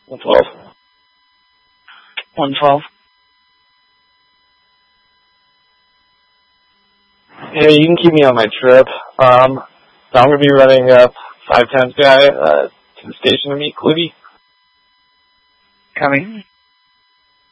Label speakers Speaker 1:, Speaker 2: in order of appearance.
Speaker 1: 112.
Speaker 2: 112.
Speaker 1: Yeah, you can keep me on my trip. So I'm going to be running a 5 times guy to the station to meet Clitty.
Speaker 2: Coming.